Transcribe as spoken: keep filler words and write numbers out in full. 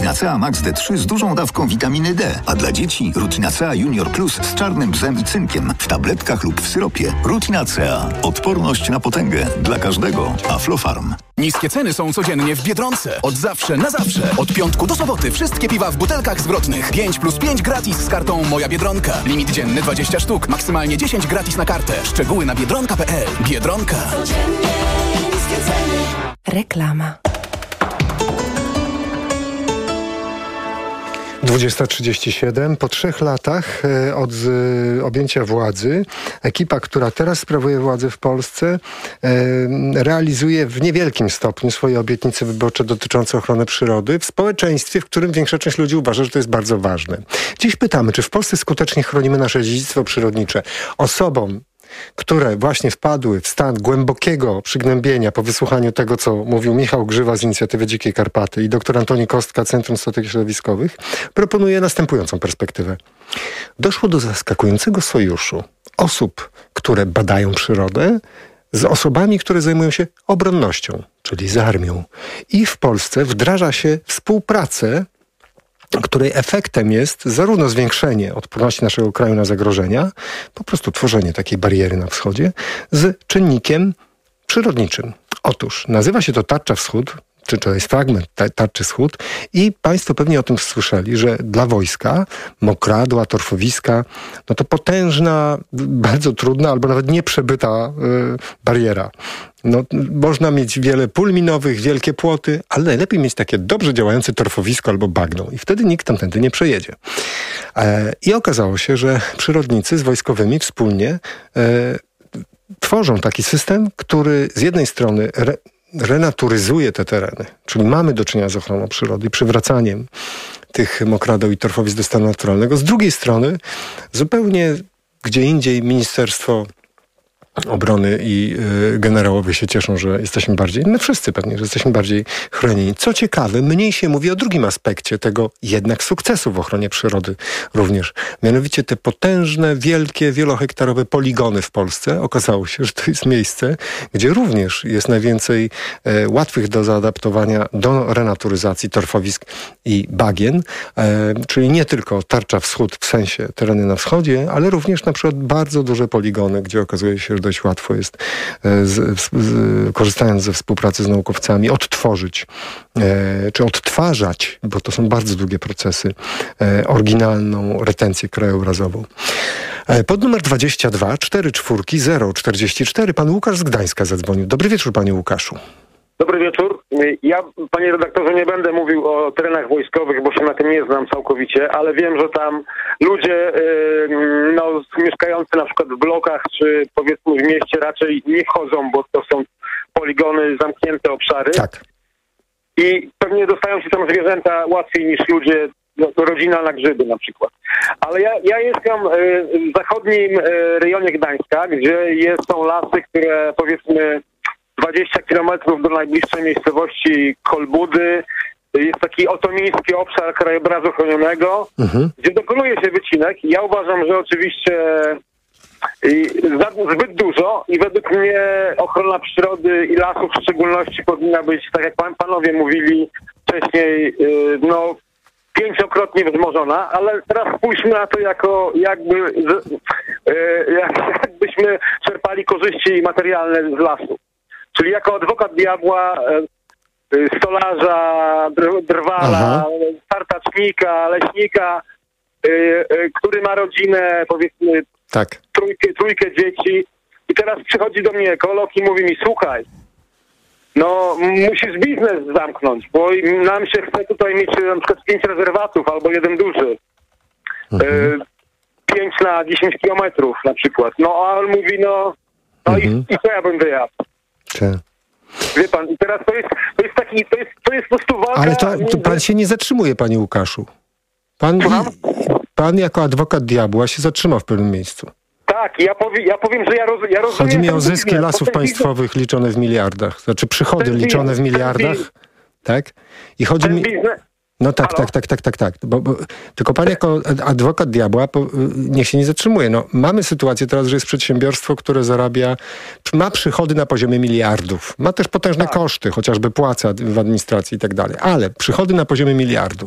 Rutina C A Max D trzy z dużą dawką witaminy D, a dla dzieci Rutina C A Junior Plus z czarnym bzem i cynkiem w tabletkach lub w syropie. Rutina C A. Odporność na potęgę dla każdego. Aflofarm. Niskie ceny są codziennie w Biedronce. Od zawsze na zawsze. Od piątku do soboty wszystkie piwa w butelkach zwrotnych. pięć plus pięć gratis z kartą Moja Biedronka. Limit dzienny dwadzieścia sztuk. Maksymalnie dziesięć gratis na kartę. Szczegóły na biedronka kropka p l. Biedronka. Codziennie niskie ceny. Reklama. dwudziesta trzydzieści siedem. Po trzech latach e, od z, objęcia władzy ekipa, która teraz sprawuje władzę w Polsce, e, realizuje w niewielkim stopniu swoje obietnice wyborcze dotyczące ochrony przyrody w społeczeństwie, w którym większa część ludzi uważa, że to jest bardzo ważne. Dziś pytamy, czy w Polsce skutecznie chronimy nasze dziedzictwo przyrodnicze osobom, które właśnie wpadły w stan głębokiego przygnębienia po wysłuchaniu tego, co mówił Michał Grzywa z Inicjatywy Dzikie Karpaty i dr Antoni Kostka, Centrum Strategii Środowiskowych, proponuje następującą perspektywę. Doszło do zaskakującego sojuszu osób, które badają przyrodę, z osobami, które zajmują się obronnością, czyli z armią. I w Polsce wdraża się współpracę, której efektem jest zarówno zwiększenie odporności naszego kraju na zagrożenia, po prostu tworzenie takiej bariery na wschodzie, z czynnikiem przyrodniczym. Otóż nazywa się to Tarcza Wschód, czy to jest fragment Tarczy Wschód i Państwo pewnie o tym słyszeli, że dla wojska mokradła, torfowiska, no to potężna, bardzo trudna albo nawet nieprzebyta y, bariera. No, można mieć wiele pól minowych, wielkie płoty, ale najlepiej mieć takie dobrze działające torfowisko albo bagno i wtedy nikt tamtędy nie przejedzie. E, I okazało się, że przyrodnicy z wojskowymi wspólnie e, tworzą taki system, który z jednej strony re, renaturyzuje te tereny, czyli mamy do czynienia z ochroną przyrody i przywracaniem tych mokradeł i torfowisk do stanu naturalnego. Z drugiej strony zupełnie gdzie indziej Ministerstwo Obrony i y, generałowie się cieszą, że jesteśmy bardziej, my wszyscy pewnie, że jesteśmy bardziej chronieni. Co ciekawe, mniej się mówi o drugim aspekcie tego jednak sukcesu w ochronie przyrody również. Mianowicie te potężne, wielkie, wielohektarowe poligony w Polsce. Okazało się, że to jest miejsce, gdzie również jest najwięcej e, łatwych do zaadaptowania do renaturyzacji torfowisk i bagien. E, czyli nie tylko Tarcza Wschód w sensie tereny na wschodzie, ale również na przykład bardzo duże poligony, gdzie okazuje się, że dość łatwo jest, z, z, z, korzystając ze współpracy z naukowcami, odtworzyć, e, czy odtwarzać, bo to są bardzo długie procesy, e, oryginalną retencję krajobrazową. E, pod numer dwadzieścia dwa cztery cztery zero czterdzieści cztery pan Łukasz z Gdańska zadzwonił. Dobry wieczór, panie Łukaszu. Dobry wieczór. Ja, panie redaktorze, nie będę mówił o terenach wojskowych, bo się na tym nie znam całkowicie, ale wiem, że tam ludzie yy, no, mieszkający na przykład w blokach, czy powiedzmy w mieście raczej nie wchodzą, bo to są poligony, zamknięte obszary. Tak. I pewnie dostają się tam zwierzęta łatwiej niż ludzie, no, rodzina na grzyby na przykład. Ale ja, ja jestem yy, w zachodnim yy, rejonie Gdańska, gdzie jest, są lasy, które powiedzmy dwadzieścia kilometrów do najbliższej miejscowości Kolbudy. Jest taki otomiński obszar krajobrazu chronionego, mhm. gdzie dokonuje się wycinek. Ja uważam, że oczywiście zbyt dużo i według mnie ochrona przyrody i lasów w szczególności powinna być, tak jak pan, panowie mówili wcześniej, no pięciokrotnie wzmożona, ale teraz spójrzmy na to jako jakby jakbyśmy czerpali korzyści materialne z lasu. Czyli jako adwokat diabła, stolarza, drwala, tartacznika, leśnika, który ma rodzinę, powiedzmy tak. trójkę, trójkę dzieci i teraz przychodzi do mnie ekolog i mówi mi, słuchaj, no musisz biznes zamknąć, bo nam się chce tutaj mieć na przykład pięć rezerwatów albo jeden duży. Mhm. Pięć na dziesięć kilometrów na przykład. No a on mówi, no, no mhm. i, i co ja będę jadł? Czy... Wie pan, i teraz to jest, to jest taki, to jest, to jest po prostu walka... Ale to, to pan się nie zatrzymuje, panie Łukaszu. Pan, pan jako adwokat diabła się zatrzyma w pewnym miejscu. Tak, ja, powie, ja powiem, że ja, roz, ja rozumiem... Chodzi mi o zyski lasów państwowych liczone w miliardach. Znaczy przychody liczone w miliardach. Tak? I chodzi mi... No tak, tak, tak, tak, tak, tak. Bo, bo, tylko pan jako adwokat diabła po, niech się nie zatrzymuje. No, mamy sytuację teraz, że jest przedsiębiorstwo, które zarabia, ma przychody na poziomie miliardów. Ma też potężne tak. koszty, chociażby płaca w administracji i tak dalej. Ale przychody na poziomie miliardów.